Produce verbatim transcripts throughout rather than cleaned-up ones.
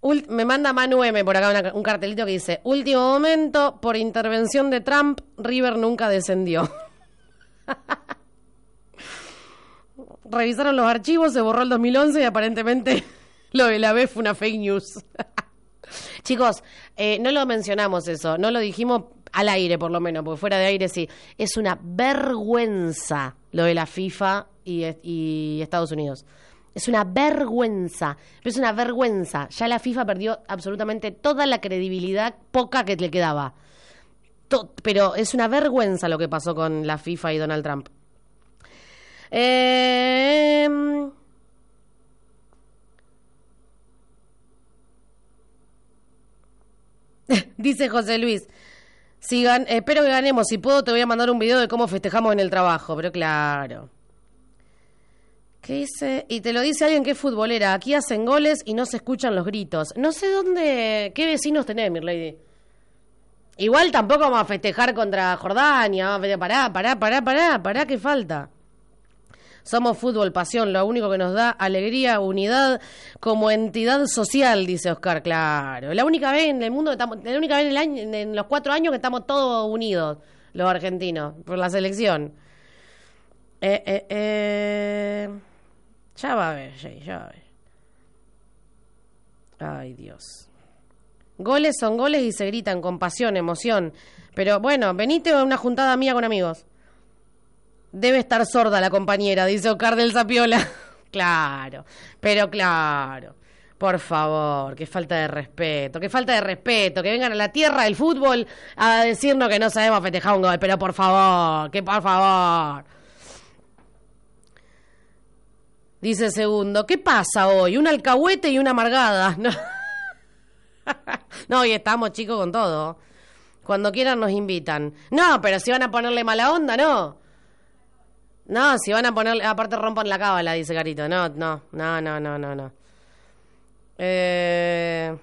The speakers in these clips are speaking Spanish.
Ult- me manda Manu M por acá una, un cartelito que dice: último momento, por intervención de Trump, River nunca descendió. Revisaron los archivos, se borró el dos mil once y aparentemente lo de la B fue una fake news. Chicos, eh, no lo mencionamos eso, no lo dijimos al aire por lo menos, porque fuera de aire sí. Es una vergüenza lo de la FIFA y, y Estados Unidos. Es una vergüenza, pero es una vergüenza. Ya la FIFA perdió absolutamente toda la credibilidad poca que le quedaba. To- pero es una vergüenza lo que pasó con la FIFA y Donald Trump. Eh... Dice José Luis, si gan- espero que ganemos. Si puedo te voy a mandar un video de cómo festejamos en el trabajo. Pero claro. ¿Qué dice? Y te lo dice alguien que es futbolera. Aquí hacen goles y no se escuchan los gritos. No sé dónde... ¿Qué vecinos tenés, Mirlady? Igual tampoco vamos a festejar contra Jordania. Vamos a festejar. Pará, pará, pará, pará, pará, ¿qué falta? Somos fútbol, pasión, lo único que nos da alegría, unidad como entidad social, dice Oscar. Claro, la única vez en el mundo, que estamos, la única vez en, el año, en los cuatro años que estamos todos unidos, los argentinos, por la selección. Eh, eh, eh... Ya va a ver, Jay, ya va a ver. Ay, Dios. Goles son goles y se gritan con pasión, emoción. Pero bueno, venite a una juntada mía con amigos. Debe estar sorda la compañera, dice Oscar del Zapiola. Claro, pero claro. Por favor, qué falta de respeto, qué falta de respeto. Que vengan a la tierra del fútbol a decirnos que no sabemos festejar un gol. Pero por favor, que por favor. Dice Segundo, ¿qué pasa hoy? Un alcahuete y una amargada. No, no, y estamos, chicos, con todo. Cuando quieran nos invitan. No, pero si van a ponerle mala onda, no. No, si van a ponerle... Aparte rompan la cábala, dice Carito. No, no, no, no, no, no, no. Eh...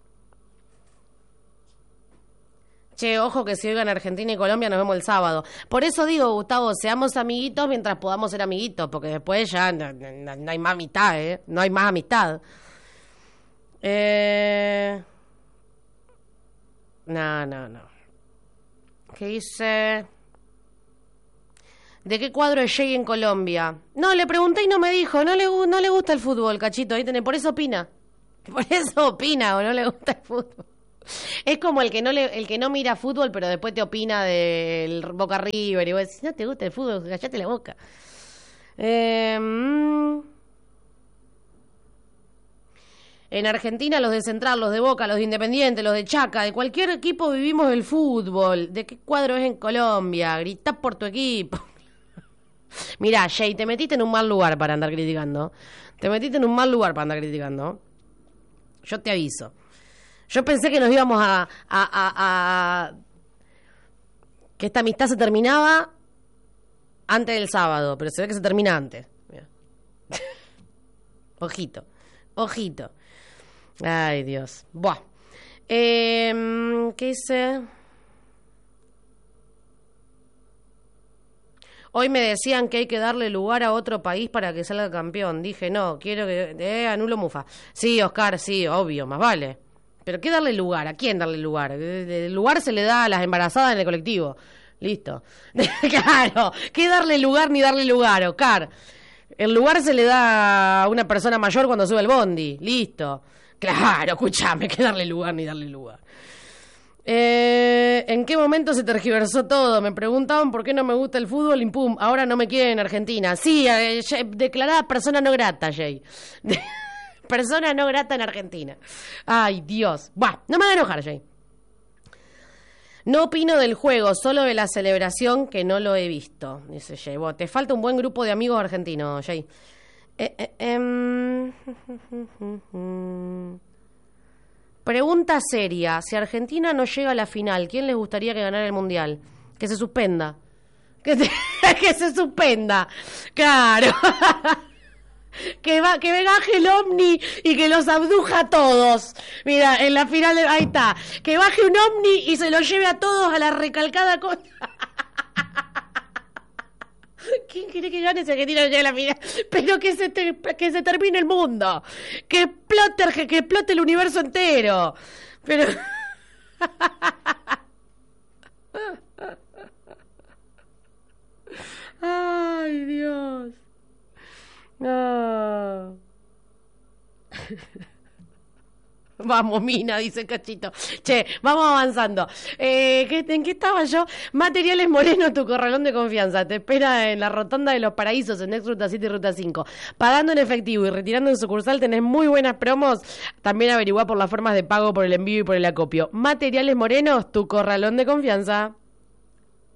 Che, ojo que si oigan Argentina y Colombia nos vemos el sábado. Por eso digo, Gustavo, seamos amiguitos mientras podamos ser amiguitos, porque después ya no, no, no hay más amistad, ¿eh? No hay más amistad. Eh... No, no, no. ¿Qué dice? ¿De qué cuadro es Jay en Colombia? No, le pregunté y no me dijo. No le, no le gusta el fútbol, cachito. Ahí tenés, por eso opina. Por eso opina o no le gusta el fútbol. Es como el que no le, el que no mira fútbol, pero después te opina del Boca River. Y vos decís, no te gusta el fútbol, callate la boca. Eh, mm. En Argentina los de Central, los de Boca, los de Independiente, los de Chaca, de cualquier equipo vivimos el fútbol. ¿De qué cuadro es en Colombia? Gritá por tu equipo. Mirá, Jay, te metiste en un mal lugar para andar criticando. Te metiste en un mal lugar para andar criticando. Yo te aviso. Yo pensé que nos íbamos a, a, a, a... que esta amistad se terminaba antes del sábado, pero se ve que se termina antes. Mira. Ojito, ojito. Ay, Dios. Buah. Eh, ¿Qué hice? Hoy me decían que hay que darle lugar a otro país para que salga campeón. Dije, no, quiero que... Eh, anulo Mufa. Sí, Oscar, sí, obvio, más vale. Pero ¿qué darle lugar? ¿A quién darle lugar? El lugar se le da a las embarazadas en el colectivo. Listo. Claro. ¿Qué darle lugar ni darle lugar, Oscar? El lugar se le da a una persona mayor cuando sube el bondi. Listo. Claro, escúchame, ¿qué darle lugar ni darle lugar? Eh, ¿En qué momento se tergiversó todo? Me preguntaban por qué no me gusta el fútbol y pum, ahora no me quieren en Argentina. Sí, eh, declarada persona no grata, Jay. Persona no grata en Argentina. Ay, Dios. Buah, no me voy a enojar, Jay. No opino del juego, solo de la celebración que no lo he visto, dice Jay. Bueno, te falta un buen grupo de amigos argentinos, Jay. Eh, eh, eh, Pregunta seria. Si Argentina no llega a la final, ¿quién les gustaría que ganara el Mundial? Que se suspenda. Que se, que se suspenda. Claro. Que, va, que baje el ovni y que los abduja a todos. Mira, en la final, de, ahí está. Que baje un ovni y se los lleve a todos a la recalcada cosa. ¿Quién quiere que gane si Argentina no llega a la final? Pero que se, te- que se termine el mundo. Que explote, que explote el universo entero. Pero... Ay, Dios. Ah. Vamos, Mina, dice Cachito. Che, vamos avanzando. Eh, ¿qué- ¿En qué estaba yo? Materiales Moreno, tu corralón de confianza. Te espera en la rotonda de los Paraísos, en ex Ruta siete y Ruta cinco. Pagando en efectivo y retirando en sucursal tenés muy buenas promos. También averiguá por las formas de pago, por el envío y por el acopio. Materiales Morenos, tu corralón de confianza.